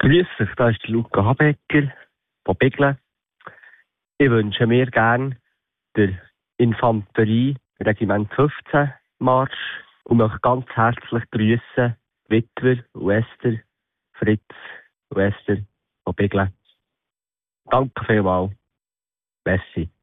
Grüß dich, da ist der Luca Habecker von Biglen. Ich wünsche mir gerne der Infanterie Regiment 15 Marsch und möchte ganz herzlich grüßen Witwer und Esther, Fritz und Esther von Biglen. Danke vielmals. Merci.